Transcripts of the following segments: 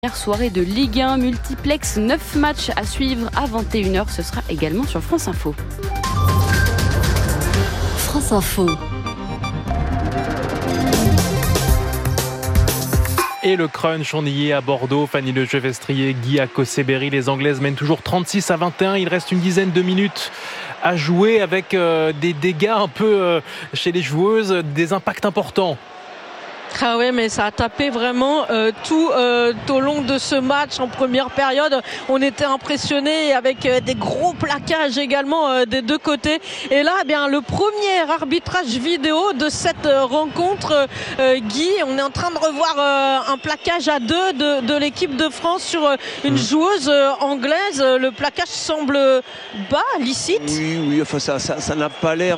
Première soirée de Ligue 1 multiplex, 9 matchs à suivre à 21h. Ce sera également sur France Info. France Info. Et le crunch, on y est à Bordeaux. Fanny Lejeune-Vestrier, Guy Akoseberi. Les Anglaises mènent toujours 36-21. Il reste une dizaine de minutes à jouer avec des dégâts un peu chez les joueuses, des impacts importants. Ah ouais, mais ça a tapé vraiment tout au long de ce match. En première période, on était impressionnés avec des gros plaquages également des deux côtés. Et là, eh bien, le premier arbitrage vidéo de cette rencontre, Guy, on est en train de revoir un plaquage à deux de l'équipe de France sur une joueuse anglaise. Le plaquage semble bas, licite. Oui, enfin ça n'a pas l'air...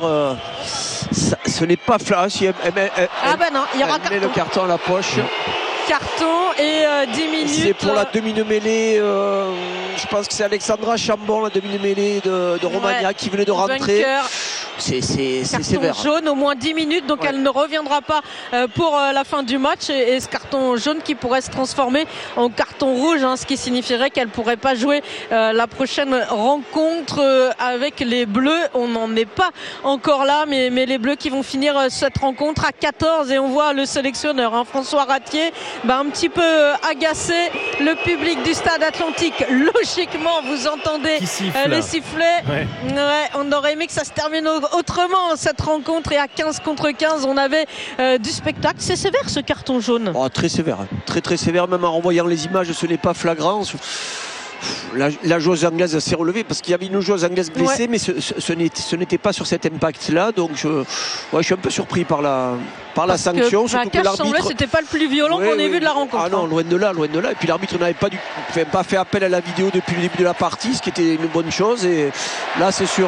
ce n'est pas flash. Non, il y aura carton. Le carton à la poche. Carton et 10 minutes. C'est pour la demi-mêlée. Je pense que c'est Alexandra Chambon, la demi-mêlée de Romagna, qui venait de rentrer. C'est sévère. Carton jaune, au moins 10 minutes, donc elle ne reviendra pas pour la fin du match. Et ce carton jaune qui pourrait se transformer en carton rouge, ce qui signifierait qu'elle ne pourrait pas jouer la prochaine rencontre avec les Bleus. On n'en est pas encore là, mais les Bleus qui vont finir cette rencontre à 14. Et on voit le sélectionneur, François Ratier, un petit peu agacé. Le public du stade Atlantique, logiquement, vous entendez les sifflets. Ouais, on aurait aimé que ça se termine autrement cette rencontre, et à 15 contre 15 on avait du spectacle. C'est sévère ce carton jaune. Très sévère, très sévère, même en renvoyant les images ce n'est pas flagrant. La joueuse anglaise s'est relevée parce qu'il y avait une joueuse anglaise blessée, mais ce n'était pas sur cet impact là, donc je suis un peu surpris par la sanction. Surtout que l'arbitre, c'était pas le plus violent qu'on ait vu de la rencontre. Non, loin de là, et puis l'arbitre n'avait pas fait appel à la vidéo depuis le début de la partie, ce qui était une bonne chose, et là c'est sur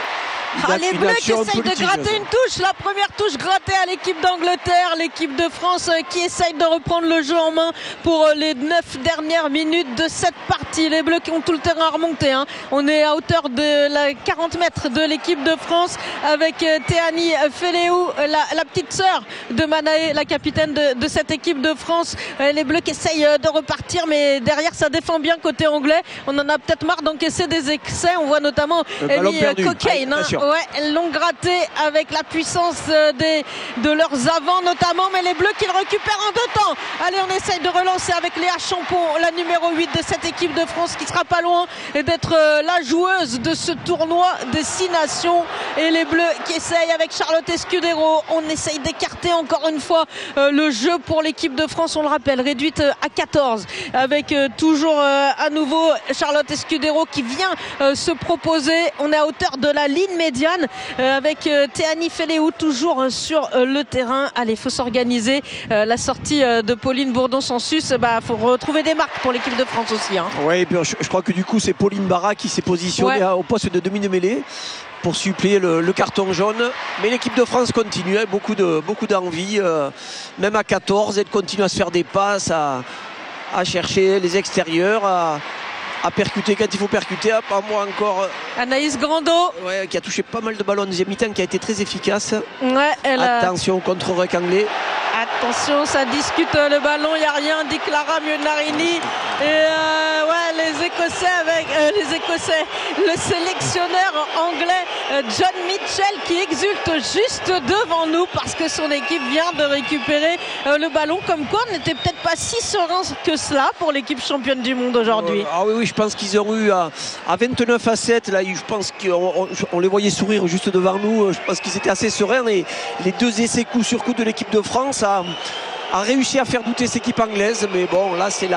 les Bleus qui essayent de gratter une touche. La première touche grattée à l'équipe d'Angleterre. L'équipe de France qui essaye de reprendre le jeu en main pour les 9 dernières minutes de cette partie. Les Bleus qui ont tout le terrain à remonter. On est à hauteur de 40 mètres de l'équipe de France avec Théani Felehu, la petite sœur de Manaé, la capitaine de cette équipe de France. Les Bleus qui essayent de repartir, mais derrière ça défend bien côté anglais. On en a peut-être marre d'encaisser des excès. On voit notamment Ellie Cochrane. Elles l'ont gratté avec la puissance de leurs avants notamment, mais les Bleus qui le récupèrent en deux temps. Allez, on essaye de relancer avec Léa Champon, la numéro 8 de cette équipe de France, qui sera pas loin d'être la joueuse de ce tournoi des 6 nations. Et les Bleus qui essayent avec Charlotte Escudero. On essaye d'écarter encore une fois le jeu pour l'équipe de France, on le rappelle, réduite à 14, avec toujours à nouveau Charlotte Escudero qui vient se proposer. On est à hauteur de la ligne médiane avec Théani Felehu toujours sur le terrain. Allez, il faut s'organiser. La sortie de Pauline Bourdon-Sansus, faut retrouver des marques pour l'équipe de France aussi. Oui, je crois que du coup c'est Pauline Barra qui s'est positionnée au poste de demi-mêlée pour suppléer le carton jaune. Mais l'équipe de France continue, beaucoup d'envie, même à 14, elle continue à se faire des passes, à chercher les extérieurs, à percuter quand il faut percuter. Pas moi encore. Anaïs Grando, qui a touché pas mal de ballons en deuxième mi-temps, qui a été très efficace. Attention, contre-rec anglais. Attention, ça discute le ballon, il n'y a rien, dit Clara Mionarini. Et les Écossais, le sélectionneur anglais John Mitchell qui exulte juste devant nous parce que son équipe vient de récupérer le ballon. Comme quoi, on n'était peut-être pas si serein que cela pour l'équipe championne du monde aujourd'hui. Oui, je pense qu'ils ont eu à 29-7, là, je pense qu'on les voyait sourire juste devant nous. Je pense qu'ils étaient assez sereins, et les 2 essais coup sur coup de l'équipe de France a réussi à faire douter cette équipe anglaise. Mais bon, là c'est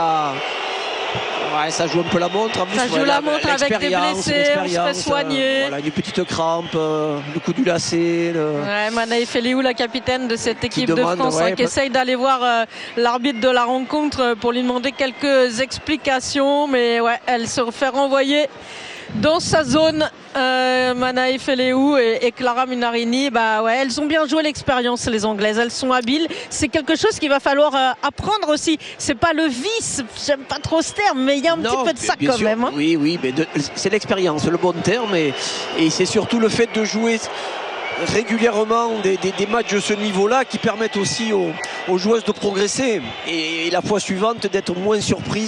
ça joue un peu la montre. En plus, ça joue la montre avec des blessés, on se fait soigner. Une petite crampe, le coup du lacet. Manaé Felehu, la capitaine de cette équipe de France, qui essaye d'aller voir l'arbitre de la rencontre pour lui demander quelques explications. Mais elle se fait renvoyer dans sa zone. Manaé Felehu et Clara Mionarini, elles ont bien joué l'expérience, les Anglaises, elles sont habiles. C'est quelque chose qu'il va falloir apprendre aussi. C'est pas le vice, j'aime pas trop ce terme, mais il y a un petit peu de ça quand même. Oui, mais c'est l'expérience, le bon terme, et c'est surtout le fait de jouer régulièrement des matchs de ce niveau-là qui permettent aussi aux joueuses de progresser, et la fois suivante d'être moins surprises.